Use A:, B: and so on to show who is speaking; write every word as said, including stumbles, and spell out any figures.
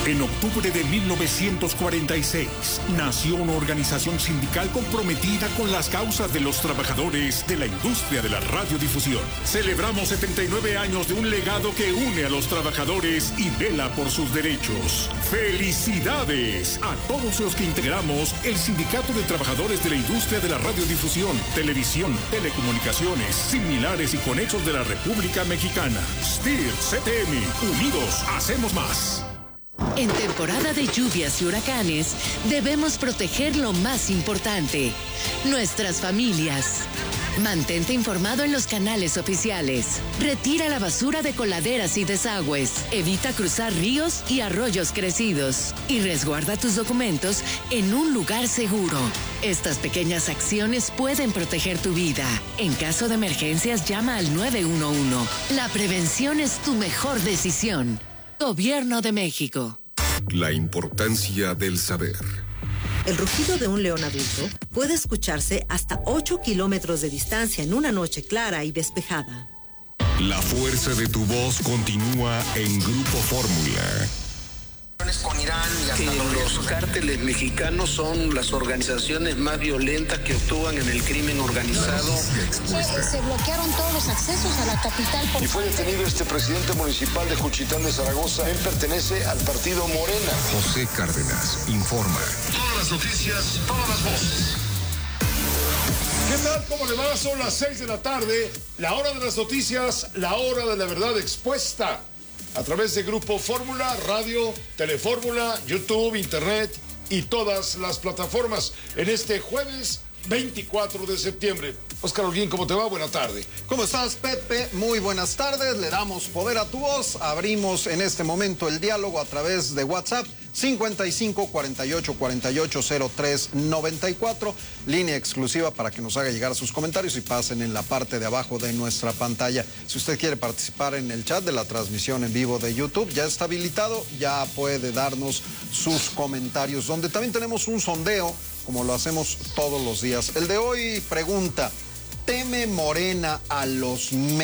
A: En octubre de mil novecientos cuarenta y seis, nació una organización sindical comprometida con las causas de los trabajadores de la industria de la radiodifusión. Celebramos setenta y nueve años de un legado que une a los trabajadores y vela por sus derechos. ¡Felicidades a todos los que integramos el Sindicato de Trabajadores de la Industria de la Radiodifusión, Televisión, Telecomunicaciones, similares y conexos de la República Mexicana! S T I R, C T M, unidos hacemos más.
B: En temporada de lluvias y huracanes, debemos proteger lo más importante, nuestras familias. Mantente informado en los canales oficiales. Retira la basura de coladeras y desagües. Evita cruzar ríos y arroyos crecidos. Y resguarda tus documentos en un lugar seguro. Estas pequeñas acciones pueden proteger tu vida. En caso de emergencias, llama al nueve uno uno. La prevención es tu mejor decisión. Gobierno de México.
C: La importancia del saber.
D: El rugido de un león adulto puede escucharse hasta ocho kilómetros de distancia en una noche clara y despejada.
C: La fuerza de tu voz continúa en Grupo Fórmula.
E: Con Irán y hasta
F: eh, los cárteles mexicanos son las organizaciones más violentas que actúan en el crimen organizado.
G: Se, se bloquearon todos los accesos a la capital. Por
H: y fue detenido este presidente municipal de Juchitán de Zaragoza. Él pertenece al partido Morena.
C: José Cárdenas informa.
I: Todas las noticias, todas las voces.
J: ¿Qué tal? ¿Cómo le va? Son las seis de la tarde, la hora de las noticias, la hora de la verdad expuesta. A través de Grupo Fórmula, Radio, Telefórmula, YouTube, Internet y todas las plataformas en este jueves veinticuatro de septiembre. Oscar Holguín, ¿cómo te va? Buena tarde.
K: ¿Cómo estás, Pepe? Muy buenas tardes. Le damos poder a tu voz. Abrimos en este momento el diálogo a través de WhatsApp. cincuenta y cinco, cuarenta y ocho, cuarenta y ocho, cero tres, noventa y cuatro, línea exclusiva para que nos haga llegar sus comentarios y pasen en la parte de abajo de nuestra pantalla. Si usted quiere participar en el chat de la transmisión en vivo de YouTube, ya está habilitado, ya puede darnos sus comentarios, donde también tenemos un sondeo, como lo hacemos todos los días. El de hoy pregunta, ¿teme Morena a los medios?